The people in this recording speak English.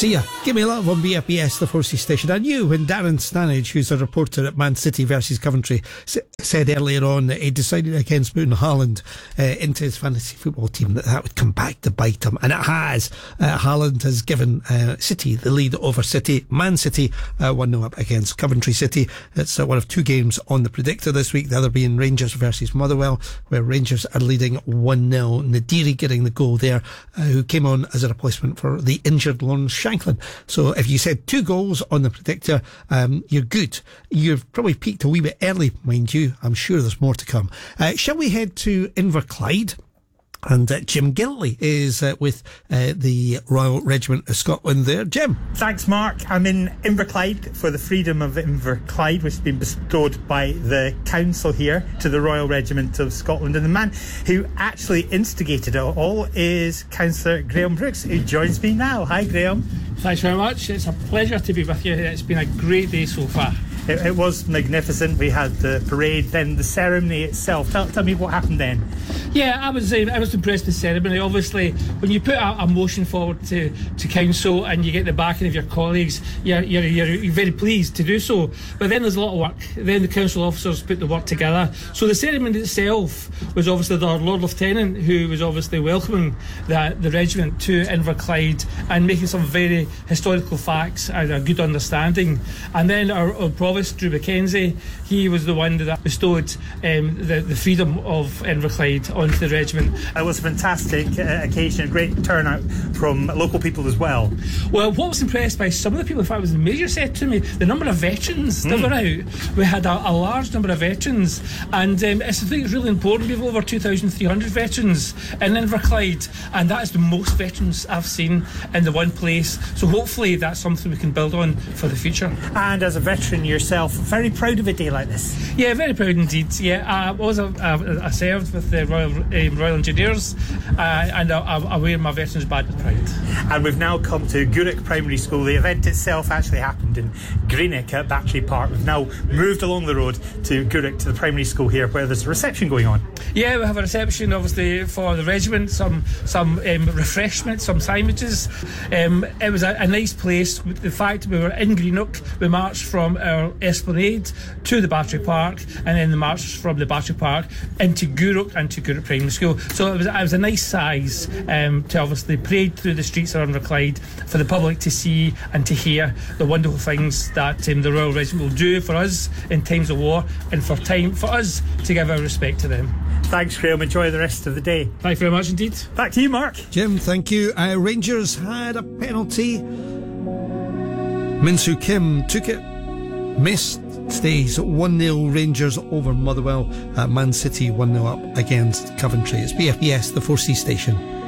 See ya. Give me love on BFBS, the 4C station. I knew when Darren Stanage, who's a reporter at Man City versus Coventry, said earlier on that he decided against putting Haaland into his fantasy football team, that would come back to bite him. And it has. Haaland has given City the lead over City. Man City 1-0 up against Coventry City. It's one of two games on the predictor this week, the other being Rangers versus Motherwell, where Rangers are leading 1-0. Nadiri getting the goal there, who came on as a replacement for the injured Lawrence Shanklin. So if you said 2 goals on the predictor, you're good. You've probably peaked a wee bit early, mind you. I'm sure there's more to come. Shall we head to Inverclyde? And Jim Giltley is with the Royal Regiment of Scotland there. Jim. Thanks, Mark. I'm in Inverclyde for the Freedom of Inverclyde, which has been bestowed by the council here to the Royal Regiment of Scotland. And the man who actually instigated it all is Councillor Graham Brooks, who joins me now. Hi, Graham. Thanks very much. It's a pleasure to be with you. It's been a great day so far. It was magnificent. We had the parade, then the ceremony itself. Tell me what happened then. Yeah, I was impressed with the ceremony. Obviously, when you put a motion forward to council and you get the backing of your colleagues, you're very pleased to do so. But then there's a lot of work. Then the council officers put the work together. So the ceremony itself was obviously the Lord Lieutenant, who was obviously welcoming the regiment to Inverclyde and making some very historical facts and a good understanding. And then our Provost, Drew Mackenzie, he was the one that bestowed the freedom of Inverclyde onto the regiment. It was a fantastic occasion, a great turnout from local people as well. Well, what was impressed by some of the people, in fact, was the Major said to me, the number of veterans that were out. We had a large number of veterans, and I think it's really important. We have over 2,300 veterans in Inverclyde, and that is the most veterans I've seen in the one place. So hopefully that's something we can build on for the future. And as a veteran yourself, very proud of a day like this. Yeah, very proud indeed. Yeah, I served with the Royal Engineers, and I wear my veterans badge with pride. And we've now come to Gourock Primary School. The event itself actually happened in Greenock at Battery Park. We've now moved along the road to Gourock, to the primary school here, where there's a reception going on. Yeah, we have a reception obviously for the regiment, some refreshments, some sandwiches. It was a nice place. The fact we were in Greenock, we marched from our Esplanade to the Battery Park, and then the march from the Battery Park into Gourock and to Gourock Primary School. So it was a nice size to obviously parade through the streets of Inverclyde for the public to see and to hear the wonderful things that the Royal Regiment will do for us in times of war, and for us to give our respect to them. Thanks, Graham. Enjoy the rest of the day. Thanks very much indeed. Back to you, Mark. Jim, thank you. Rangers had a penalty. Min-Soo Kim took it, missed, stays 1-0 Rangers over Motherwell. Man City 1-0 up against Coventry. It's BFBS, the 4C station.